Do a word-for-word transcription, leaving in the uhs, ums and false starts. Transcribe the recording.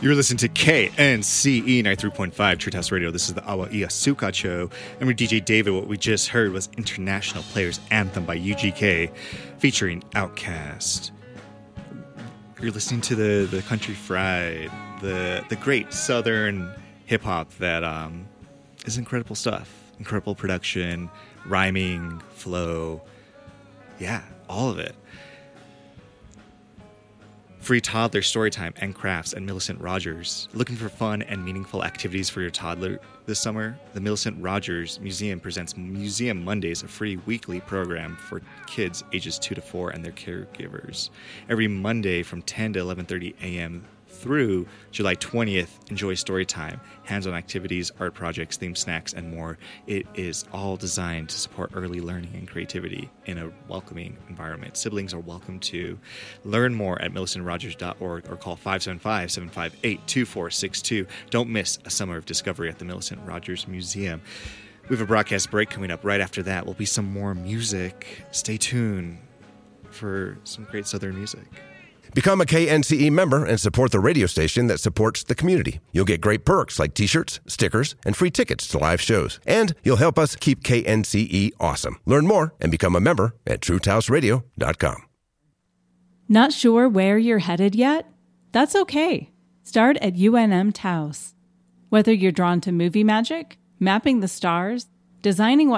You're listening to K N C E ninety-three point five Truth House Radio. This is the Awa Ia Suka Show. I'm with D J David. What we just heard was International Players Anthem by U G K featuring Outkast. You're listening to the, the Country Fried, the the great Southern hip-hop that um, is incredible stuff. Incredible production, rhyming, flow. Yeah, all of it. Free toddler storytime and crafts at Millicent Rogers. Looking for fun and meaningful activities for your toddler this summer? The Millicent Rogers Museum presents Museum Mondays, a free weekly program for kids ages two to four and their caregivers. Every Monday from ten to eleven thirty a.m. through July twentieth, enjoy story time, hands-on activities, art projects, themed snacks, and more. It is all designed to support early learning and creativity in a welcoming environment. Siblings are welcome to. Learn more at millicent rogers dot org or call five seven five, seven five eight, two four six two. Don't miss a summer of discovery at the Millicent Rogers Museum. We have a broadcast break coming up. Right after that will be some more music. Stay tuned for some great Southern music. Become a K N C E member and support the radio station that supports the community. You'll get great perks like t-shirts, stickers, and free tickets to live shows. And you'll help us keep K N C E awesome. Learn more and become a member at truth house radio dot com. Not sure where you're headed yet? That's okay. Start at U N M Taos. Whether you're drawn to movie magic, mapping the stars, designing what